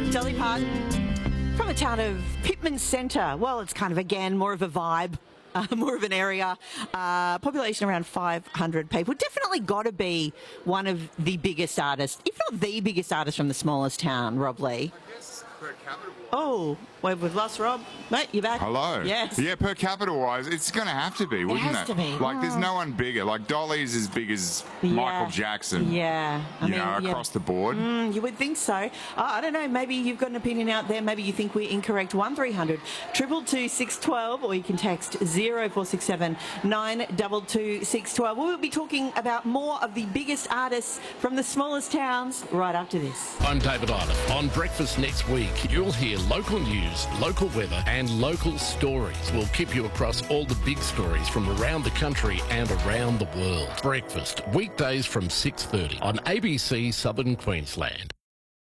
Dolly Parton from the town of Pittman Centre. Well, it's kind of, again, more of a vibe. More of an area, population around 500 people. Definitely got to be one of the biggest artists, if not the biggest artist from the smallest town, Rob Lee. I guess per capita. Oh, we've lost Rob. Mate, you back? Hello. Yes. Yeah, per capita wise, it's going to have to be, wouldn't it? It has to be. Like, there's no one bigger. Like, Dolly's as big as Michael Jackson. Yeah. Across the board. You would think so. I don't know. Maybe you've got an opinion out there. Maybe you think we're incorrect. 1300 222 612, or you can text 0467 922 612. We'll be talking about more of the biggest artists from the smallest towns right after this. I'm David Iliff. On Breakfast next week, you'll hear local news, local weather and local stories. We'll keep you across all the big stories from around the country and around the world. Breakfast, weekdays from 6:30 on ABC Southern Queensland.